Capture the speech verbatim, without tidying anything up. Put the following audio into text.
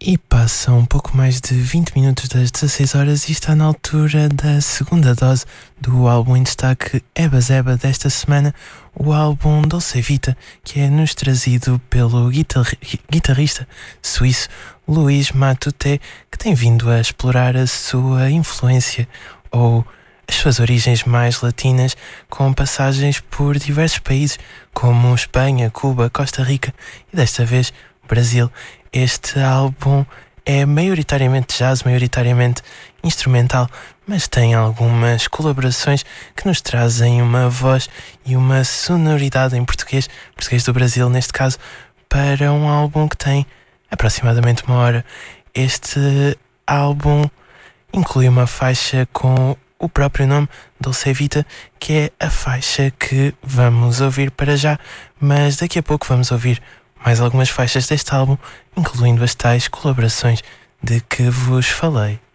E passam um pouco mais de vinte minutos das dezasseis horas e está na altura da segunda dose do álbum em destaque Eba Zeba desta semana, o álbum Dolce Vita, que é nos trazido pelo guitar- guitarrista suíço Luís Matute, que tem vindo a explorar a sua influência ou as suas origens mais latinas, com passagens por diversos países como Espanha, Cuba, Costa Rica e desta vez Brasil. Este álbum é maioritariamente jazz, maioritariamente instrumental, mas tem algumas colaborações que nos trazem uma voz e uma sonoridade em português, português do Brasil neste caso, para um álbum que tem aproximadamente uma hora. Este álbum inclui uma faixa com o próprio nome, Dolce Vita, que é a faixa que vamos ouvir para já, mas daqui a pouco vamos ouvir mais algumas faixas deste álbum, incluindo as tais colaborações de que vos falei.